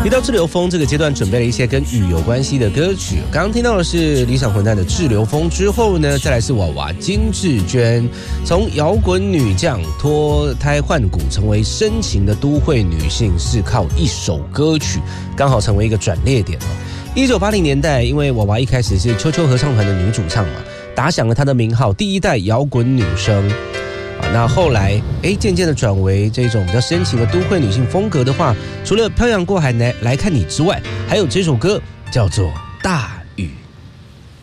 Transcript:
提到滞留风这个阶段，准备了一些跟雨有关系的歌曲。刚刚听到的是理想混蛋的《滞留风》之后呢，再来是娃娃金智娟，从摇滚女将脱胎换骨，成为深情的都会女性，是靠一首歌曲刚好成为一个转捩点。1980年代，因为娃娃一开始是秋秋合唱团的女主唱嘛，打响了她的名号，第一代摇滚女生。那后来渐渐的转为这种比较深情的都会女性风格的话，除了漂洋过海来看你之外，还有这首歌叫做《大